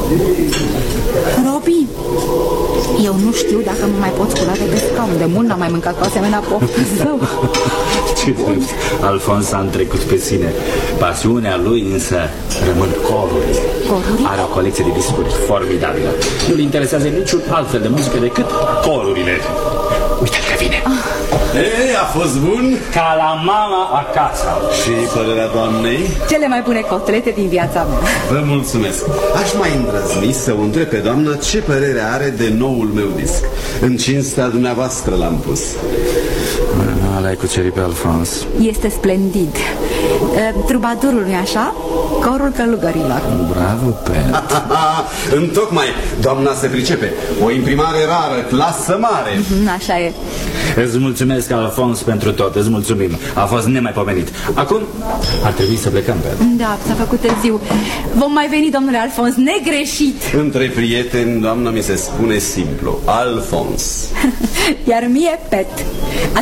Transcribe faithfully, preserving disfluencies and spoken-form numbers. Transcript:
Robi, eu nu știu dacă mă mai pot scula de pe scaun. De mult n-am mai mâncat cu asemenea poftă zău. Ce drept, Alfons a întrecut pe sine. Pasiunea lui însă rămân corurile. Coruri? Are o colecție de discuri formidabilă. Nu-l interesează niciun altfel de muzică decât corurile. Uite-l că vine. Ah. Ei, a fost bun? Ca la mama acasă. Și părerea doamnei? Cele mai bune cotlete din viața mea. Vă mulțumesc. Aș mai îndrăzni să o întreb pe doamna ce părere are de noul meu disc. În cinstea dumneavoastră l-am pus. L-ai cucerit pe Alfons. Este splendid. Trubadurul, nu-i așa? Corul călugărilor. Bravo, Pet. Întocmai, doamna se pricepe. O imprimare rară, clasă mare. Așa e. Îți mulțumesc, Alfons, pentru tot. Îți mulțumim. A fost nemaipomenit. Acum ar trebui să plecăm, Pet. Da, s-a făcut târziu. Vom mai veni, domnule Alfons, negreșit. Între prieteni, doamna, mi se spune simplu: Alfons. Iar mie, Pet.